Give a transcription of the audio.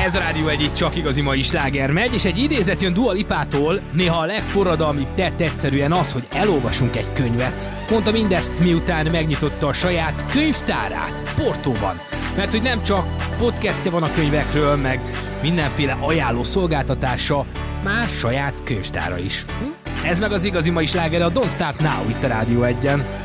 Ez a Rádió Egy csak igazi mai sláger megy, és egy idézet jön Dua Lipától, néha a legforradalmibb tett egyszerűen az, hogy elolvasunk egy könyvet. Mondta mindezt, miután megnyitotta a saját könyvtárát Portóban. Mert hogy nem csak podcastja van a könyvekről, meg mindenféle ajánló szolgáltatása, már saját könyvtára is. Ez meg az igazi mai sláger, a Don't Start Now itt a Rádió Egyen.